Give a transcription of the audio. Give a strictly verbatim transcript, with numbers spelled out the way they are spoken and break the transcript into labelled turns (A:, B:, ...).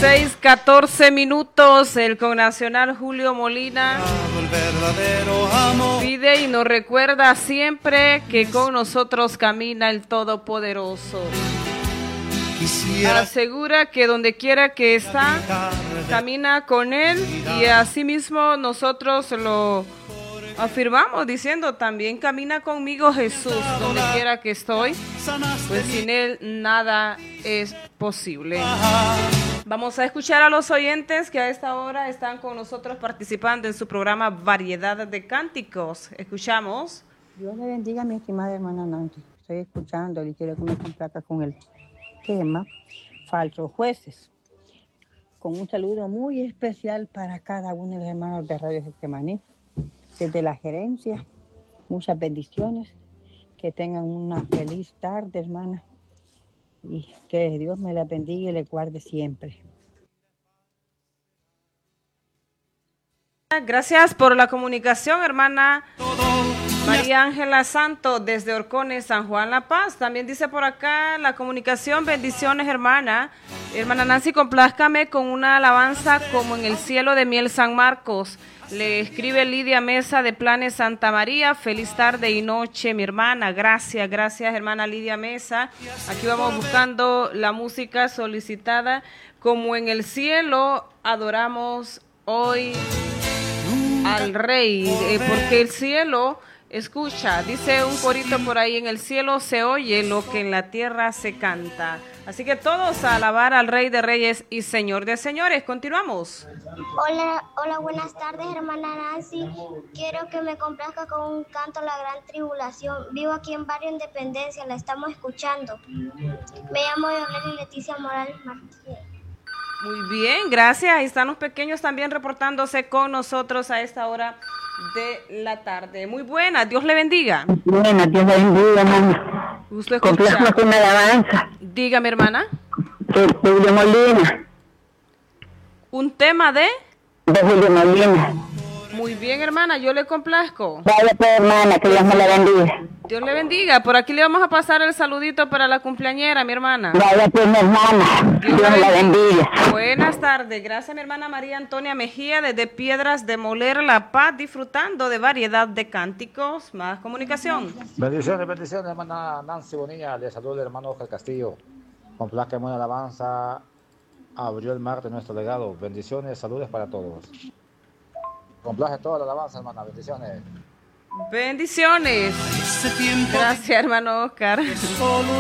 A: seis, catorce minutos, el connacional Julio Molina pide y nos recuerda siempre que con nosotros camina el Todopoderoso. Asegura que donde quiera que está, camina con él y asimismo nosotros lo afirmamos diciendo también camina conmigo Jesús, donde quiera que estoy, pues sin él nada es posible. Vamos a escuchar a los oyentes que a esta hora están con nosotros participando en su programa Variedad de Cánticos. Escuchamos.
B: Dios le bendiga a mi estimada hermana Nancy. Estoy escuchando y quiero que me complaca con el tema Falsos Jueces. Con un saludo muy especial para cada uno de los hermanos de Radio Getsemaní. Desde la gerencia, muchas bendiciones. Que tengan una feliz tarde, hermana. Y que Dios me la bendiga y le guarde siempre.
A: Gracias por la comunicación, hermana María Ángela Santo, desde Orcones, San Juan, La Paz. También dice por acá la comunicación, bendiciones, hermana. Hermana Nancy, complázcame con una alabanza como en el cielo de Miel San Marcos. Le escribe Lidia Mesa de Planes Santa María. Feliz tarde y noche, mi hermana. Gracias, gracias, hermana Lidia Mesa. Aquí vamos buscando la música solicitada. Como en el cielo adoramos hoy al Rey, eh, porque el cielo escucha, dice un corito por ahí, en el cielo se oye lo que en la tierra se canta. Así que todos a alabar al Rey de Reyes y Señor de Señores. Continuamos.
C: Hola, hola, buenas tardes, hermana Nancy. Quiero que me complazca con un canto La Gran Tribulación. Vivo aquí en Barrio Independencia, la estamos escuchando. Me llamo Yolene Leticia Morales Martínez.
A: Muy bien, gracias. Ahí están los pequeños también reportándose con nosotros a esta hora de la tarde. Muy buena, Dios le bendiga.
B: Buena, Dios le bendiga, hermana.
A: Gusto escuchar.
B: Complazco con una alabanza.
A: Dígame, hermana.
B: De Julio Molina.
A: Un tema de...
B: De Julio Molina.
A: Muy bien, hermana, yo le complazco.
B: Vaya pues, hermana, que Dios me la bendiga.
A: Dios le bendiga. Por aquí le vamos a pasar el saludito para la cumpleañera, mi hermana.
B: Vaya pues, mi hermana. Dios, Dios la bendiga.
A: Buenas tardes. Gracias, mi hermana María Antonia Mejía, desde Piedras de Moler, La Paz, disfrutando de variedad de cánticos. Más comunicación.
D: Bendiciones, bendiciones, hermana Nancy Bonilla. Le saluda el hermano Oscar Castillo. Con placa buena alabanza, abrió el mar de nuestro legado. Bendiciones, saludos para todos. Complace toda la alabanza, hermana. Bendiciones.
A: Bendiciones. Gracias, hermano Oscar.